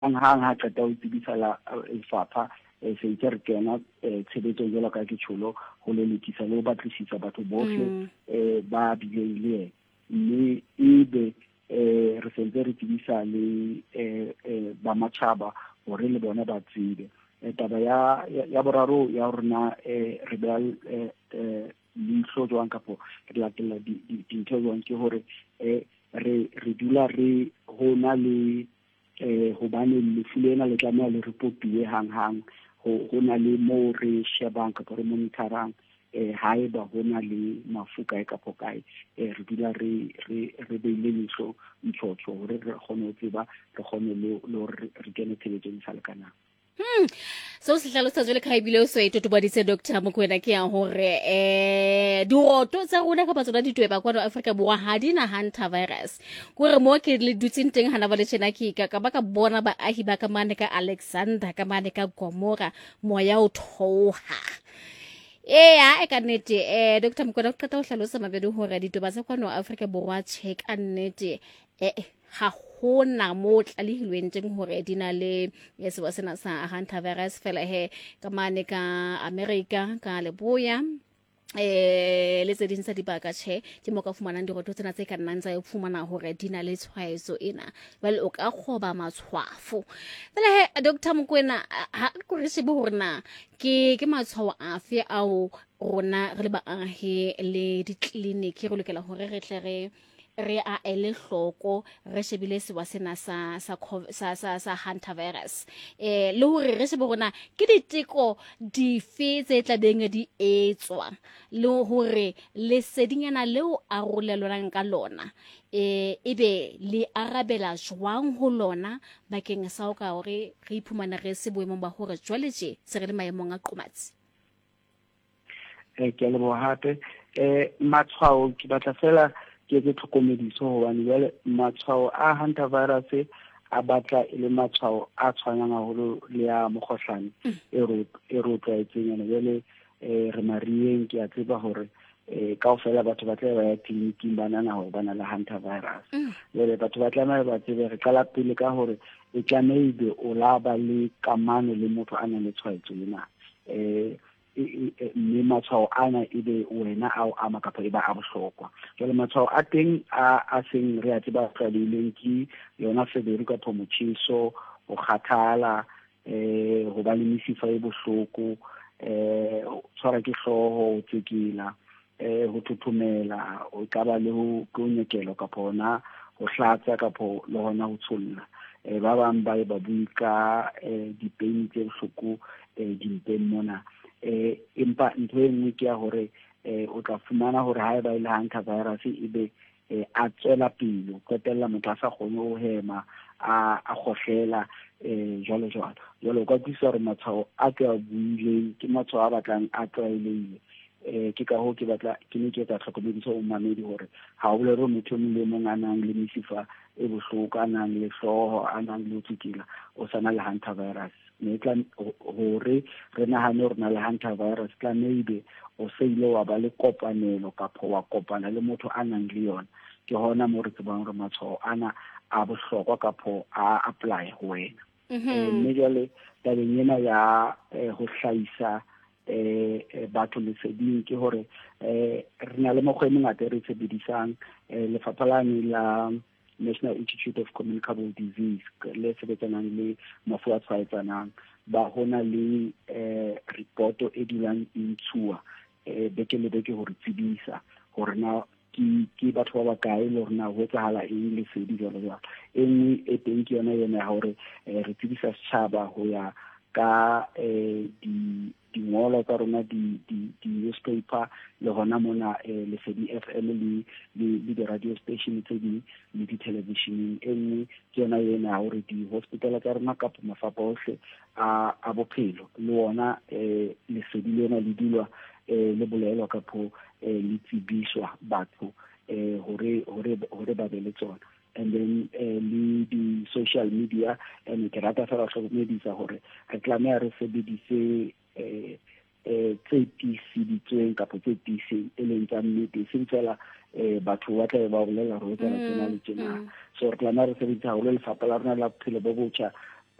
hang ha qeta ho tsebisa la lefapha se itse re kena tshebetso jwalo ka ke tsholo ho lelekisa le ho batlisisa batho bohle ba bileng mme ebe re sentse re tsebisa le ba matjhaba hore le bona ba tsebe taba ya boraro ya rona re ba leihlo jwang kapo re latela dintho jwang ke hore re dula re hona le hobane lefu lena le tlameha le reportiwe hang ho na le mo re shebang kapo re monitorang haeba hona le mafu kae kapo kae re dula re beile leihlo ntshotso hore re kgone ho tseba re kgone le hore re kene tshebetsong sa lekanang. So se hlalosa jwale ka ebile o so itotobaditse Dr. Mokoena ke ya hore diroto tsa rona ka batsona ditweba kwa Afrika Borwa ha di na hantavirus gore mo ke le dutseng teng hana ba le tshena ke ka ba ka bona baahi ba ka mane ka Alexander ka mane ka Gomora moya o thoha e ka nnete Dr. Mokoena o qeta ho hlalosa mabedi hore ditweba tsa kwa Afrika Borwa tjhe ka nnete ha hona mo tlalehilweng teng hore di na le sewa sena sa hantavirus fela ka mane ka America ka Leboya le tse ding tsa dibaka tjhe ke mo ka fumanang diroto tsena tse ka nnang tsa fumana hore di na le tshwaetso ena well o ka kgoba matshwafo fela Dr. Mokoena ha ko re shebe hore na ke matshwao afe ao rona re le baahi le ditleliniki re lokela hore re tle re a ele hloko re shebile sewa sena sa hantavirus le hore re shebe rona ke diteko dife tse tla beng di etswa le hore lesedinyana leo a rolelwanang ka lona ebe le arabela jwang ho lona bakeng sa ho ka hore re iphumana re se boemong ba hore jwale je se re le maemong a qomatsi. Ke lebo hape matshwao ke batla fela ke tlhokomediso hobane jwale matshwao a hantavirus a batla le matshwao a tshwanang haholo le ya mokgohlane e tlwaetseng yana jwale re mariyeng ke a tseba hore kaofela batho ba tla ba ya tleliniking ba nana hore ba na le hantavirus jwale batho ba tlameha ba tsebe re qala pele ka hore e tlamehile o la ba le kamano le motho a nang le tshwaetso lena mme matshwao ana ebe wena ao ama kapa eba a bohlokwa jwale matshwao a teng a seng re a tseba tlwaelehileng ke yona feberu kapa motjheso ho kgathala ho ba le mesifa e bohloko tshwara ke hlooho ho tsekela ho thothomela o ka ba le ho nyekelo kapa hona ho hlatsa kapa le hona ho tsholla ba bang ba bui ka dipeini tse bohloko dimpeng mona empa ntho e nngwe ke ya hore o tla fumana hore ha e ba ile hantavirus ebe a tswela pele o qetella motho a sa kgone ho hema a khohlela jwalo o ka tsisa hore matshwao a ke a buileng ke matshwao a batlang a tlwaelehile ke ka ho ke batla ke ne ke tla tlhokomediso o mamedi hore ha o bolere motho mo le mong a nang le mesifa e bohloko a nang le hlooho a nang le tsukila o sana le hantavirus ne tla hore re nahane hore na le hantavirus tla maybe o se ile wa ba le kopanelo kapo wa kopana le motho a nang le yona ke hona mo re tsebang hore matshwao ana a bohlokwa kapo a apply ho wena mme jwale tabeng ena ya ho hlahisa batho leseding ke hore re na le mokgwa e mengata re sebedisang lefapha la National Institute of Communicable Disease le sebetsanang le mafu a tshwaetsanang ba hona le report e dulang intshuwa beke le beke hore tsebisa hore na ke batho ba bakae le hore na ho etsahala eng lesedi jwalo e nngwe e teng ke yona hore re tsebisa setjhaba ho ya ka dingolo tsa rona di newspaper le hona mona lesedi FM le di radio station tse di le di television e nngwe ke yona hore di hospital tsa rona kapa mafapha ohle a bophelo le wona lesedi lena le dilwa le bolelwa kapo le tsebiswa batho hore ba be le tsona and then le di social media ke rata fela hlokomedisa hore re tlameha re sebedise tse tiiseditsweng kapo tse tiiseng e leng tsa nnete seng fela batho ba tla ba bolela hore tsena le tsena so re tlameha re sebedisa haholo lefapha la rona la bophelo bo botjha